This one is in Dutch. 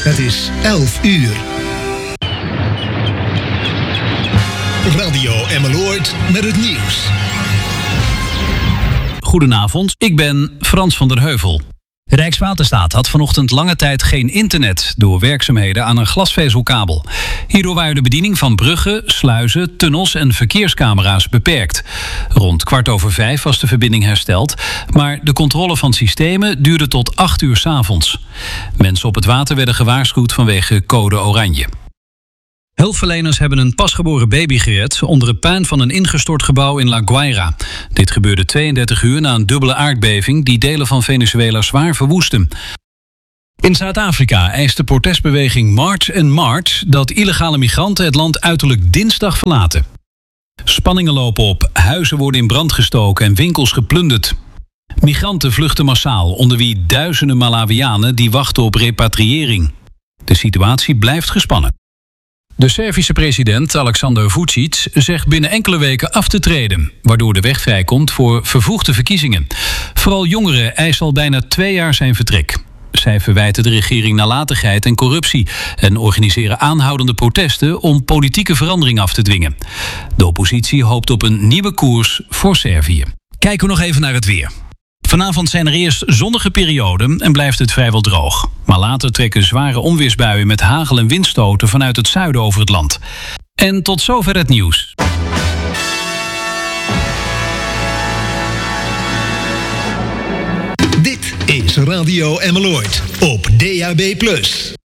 Het is 11 uur. Radio Emmeloord met het nieuws. Goedenavond, ik ben Frans van der Heuvel. Rijkswaterstaat had vanochtend lange tijd geen internet door werkzaamheden aan een glasvezelkabel. Hierdoor waren de bediening van bruggen, sluizen, tunnels en verkeerscamera's beperkt. Rond 5:15 was de verbinding hersteld, maar de controle van systemen duurde tot 8 uur 's avonds. Mensen op het water werden gewaarschuwd vanwege code oranje. Hulpverleners hebben een pasgeboren baby gered onder het puin van een ingestort gebouw in La Guaira. Dit gebeurde 32 uur na een dubbele aardbeving die delen van Venezuela zwaar verwoestte. In Zuid-Afrika eist de protestbeweging March and March dat illegale migranten het land uiterlijk dinsdag verlaten. Spanningen lopen op, huizen worden in brand gestoken en winkels geplunderd. Migranten vluchten massaal, onder wie duizenden Malawianen die wachten op repatriëring. De situatie blijft gespannen. De Servische president Aleksandar Vučić zegt binnen enkele weken af te treden, waardoor de weg vrijkomt voor vervroegde verkiezingen. Vooral jongeren eisen al bijna 2 jaar zijn vertrek. Zij verwijten de regering nalatigheid en corruptie en organiseren aanhoudende protesten om politieke verandering af te dwingen. De oppositie hoopt op een nieuwe koers voor Servië. Kijken we nog even naar het weer. Vanavond zijn er eerst zonnige perioden en blijft het vrijwel droog. Maar later trekken zware onweersbuien met hagel- en windstoten vanuit het zuiden over het land. En tot zover het nieuws. Dit is Radio Emmeloord op DAB+.